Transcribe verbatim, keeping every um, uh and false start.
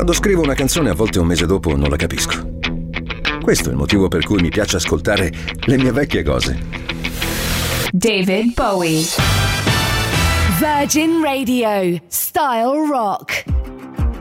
Quando scrivo una canzone a volte un mese dopo non la capisco. Questo è il motivo per cui mi piace ascoltare le mie vecchie cose. David Bowie. Virgin Radio, Style Rock.